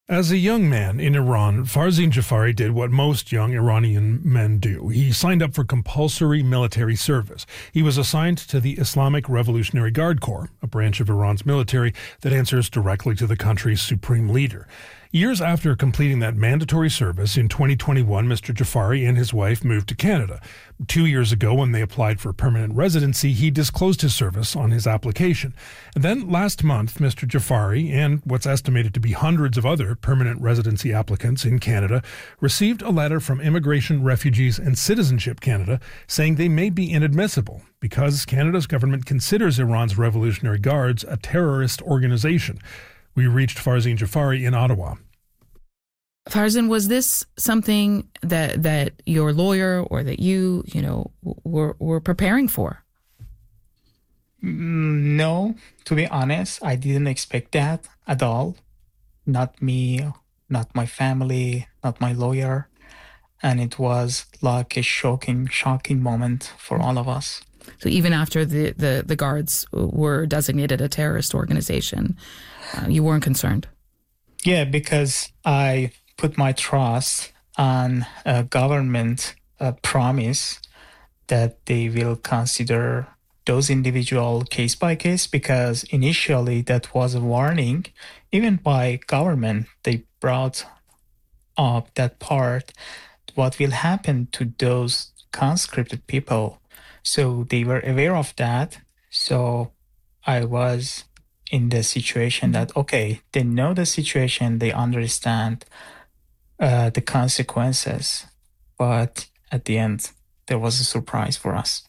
As a young man in Iran, Farzin Jafari did what most young Iranian men do. He signed up for compulsory military service. He was assigned to the Islamic Revolutionary Guard Corps, a branch of Iran's military that answers directly to the country's supreme leader. Years after completing that mandatory service in 2021, Mr. Jafari and his wife moved to Canada. 2 years ago, when they applied for permanent residency, he disclosed his service on his application. And then last month, Mr. Jafari and what's estimated to be hundreds of other permanent residency applicants in Canada received a letter from Immigration, Refugees and Citizenship Canada saying they may be inadmissible because Canada's government considers Iran's Revolutionary Guards a terrorist organization. We reached Farzin Jafari in Ottawa. Farzin, was this something that your lawyer or that you were preparing for? No, to be honest, I didn't expect that at all. Not me, not my family, not my lawyer. And it was like a shocking moment for all of us. So even after the guards were designated a terrorist organization, you weren't concerned? Yeah, because I put my trust on a government promise that they will consider those individual case by case, because initially that was a warning. Even by government, they brought up that part, what will happen to those conscripted people. So they were aware of that. So I was in the situation that, okay, they know the situation, they understand the consequences. But at the end, there was a surprise for us.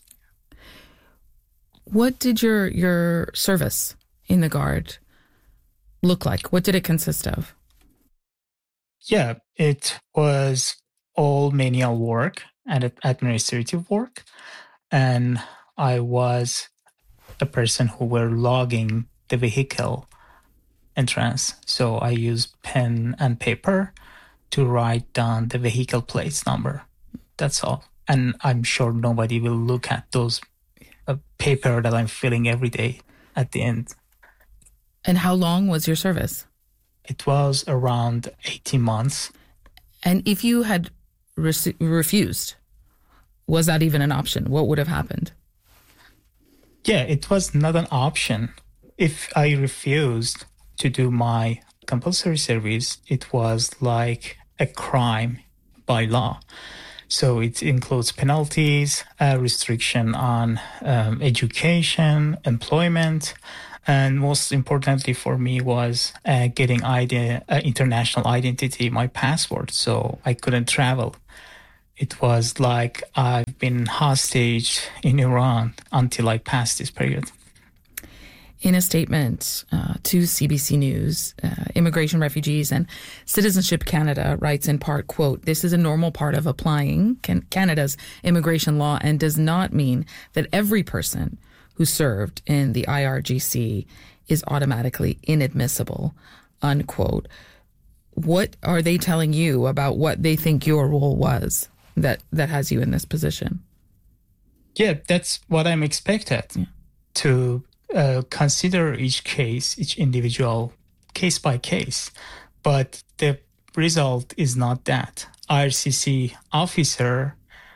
What did your service in the Guard look like? What did it consist of? Yeah, it was all manual work and administrative work. And I was a person who were logging the vehicle entrance. So I used pen and paper to write down the vehicle plates number. That's all. And I'm sure nobody will look at those paper that I'm filling every day at the end. And how long was your service? It was around 18 months. And if you had refused, was that even an option? What would have happened? Yeah, it was not an option. If I refused to do my compulsory service, it was like a crime by law. So it includes penalties, restriction on education, employment, and most importantly for me was getting international identity, my passport, so I couldn't travel. It was like I've been hostage in Iran until I passed this period. In a statement to CBC News, Immigration, Refugees and Citizenship Canada writes in part, quote, "This is a normal part of applying Canada's immigration law and does not mean that every person who served in the IRGC is automatically inadmissible," unquote. What are they telling you about what they think your role was that has you in this position? Yeah, that's what I'm expected to consider each case, each individual case by case. But the result is not that. IRCC officer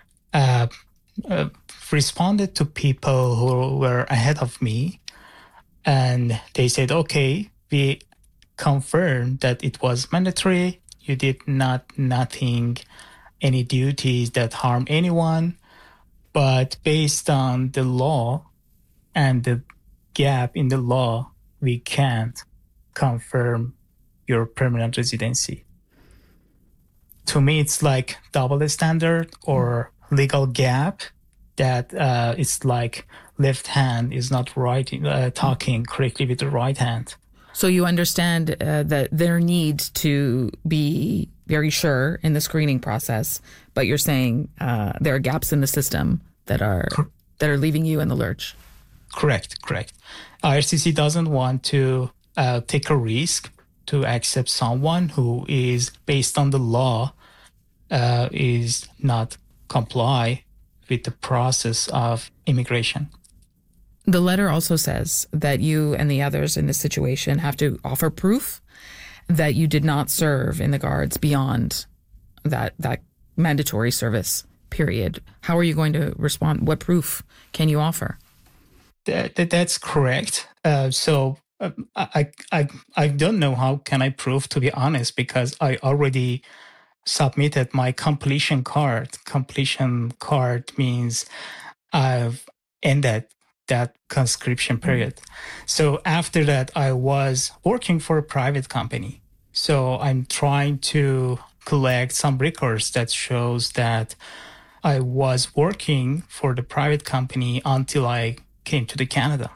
responded to people who were ahead of me, and they said, okay, we confirmed that it was mandatory. You did nothing, any duties that harm anyone. But based on the law and the gap in the law, we can't confirm your permanent residency. To me, it's like double standard or legal gap that it's like left hand is not talking correctly with the right hand. So you understand that there needs to be very sure in the screening process, but you're saying there are gaps in the system that are leaving you in the lurch. Correct. IRCC doesn't want to take a risk to accept someone who is, based on the law, is not comply with the process of immigration. The letter also says that you and the others in this situation have to offer proof that you did not serve in the Guards beyond that mandatory service period. How are you going to respond? What proof can you offer? That's correct. So I don't know how can I prove, to be honest, because I already submitted my completion card. Completion card means I've ended that conscription period. So after that, I was working for a private company. So I'm trying to collect some records that shows that I was working for the private company until I came to Canada.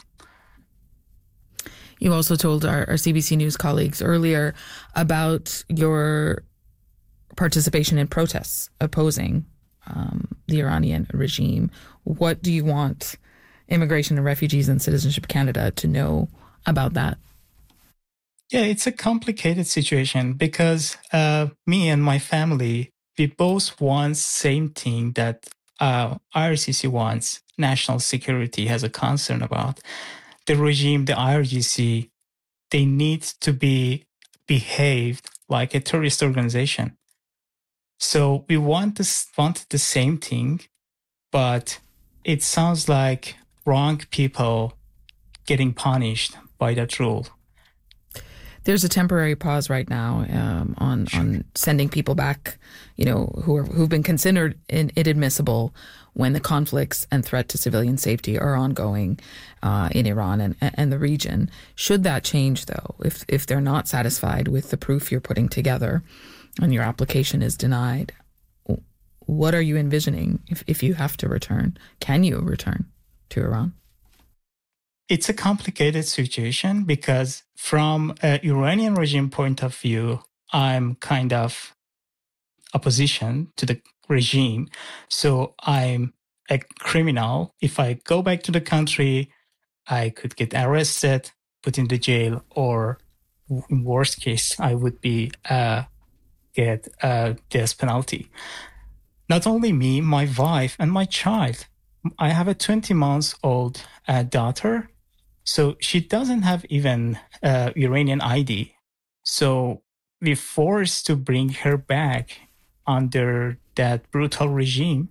You also told our CBC News colleagues earlier about your participation in protests opposing the Iranian regime. What do you want Immigration and Refugees and Citizenship Canada to know about that? Yeah, it's a complicated situation because me and my family, we both want same thing that IRGC wants. National security has a concern about. The regime, the IRGC, they need to be behaved like a terrorist organization. So we wanted the same thing, but it sounds like wrong people getting punished by that rule. There's a temporary pause right now on sending people back, who've been considered inadmissible when the conflicts and threat to civilian safety are ongoing in Iran and the region. Should that change, though, if they're not satisfied with the proof you're putting together and your application is denied, what are you envisioning if you have to return? Can you return to Iran? It's a complicated situation because from an Iranian regime point of view, I'm kind of opposition to the regime. So I'm a criminal. If I go back to the country, I could get arrested, put in the jail, or in worst case, I would be get a death penalty. Not only me, my wife and my child. I have a 20-month-old daughter. So she doesn't have even Iranian ID. So we're forced to bring her back under that brutal regime.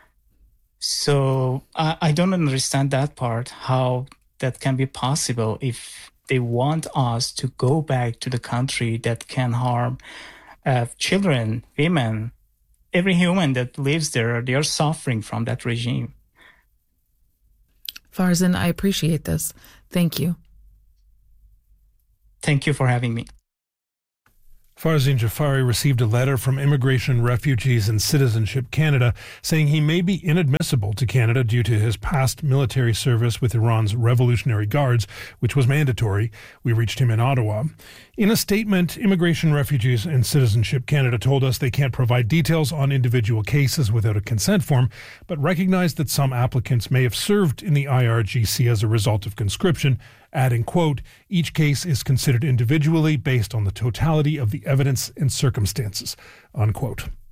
So I don't understand that part, how that can be possible if they want us to go back to the country that can harm children, women, every human that lives there. They are suffering from that regime. Farzin, I appreciate this. Thank you. Thank you for having me. Farzin Jafari received a letter from Immigration, Refugees and Citizenship Canada saying he may be inadmissible to Canada due to his past military service with Iran's Revolutionary Guards, which was mandatory. We reached him in Ottawa. In a statement, Immigration, Refugees and Citizenship Canada told us they can't provide details on individual cases without a consent form, but recognized that some applicants may have served in the IRGC as a result of conscription, adding, quote, each case is considered individually based on the totality of the evidence and circumstances, unquote.